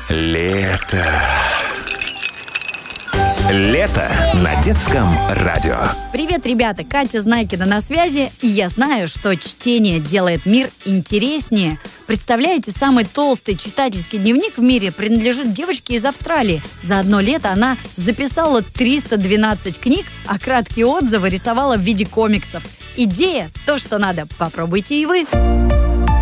Лето. Лето на детском радио. Привет, ребята! Катя Знайкина на связи. И я знаю, что чтение делает мир интереснее. Представляете, самый толстый читательский дневник в мире принадлежит девочке из Австралии. За одно лето она записала 312 книг, а краткие отзывы рисовала в виде комиксов. Идея – то, что надо. Попробуйте и вы.